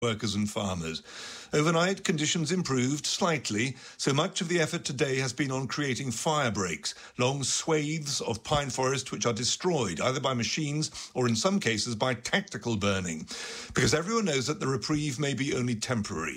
workers and farmers. Overnight, conditions improved slightly, so much of the effort today has been on creating fire breaks, long swathes of pine forest which are destroyed either by machines or in some cases by tactical burning, because everyone knows that the reprieve may be only temporary.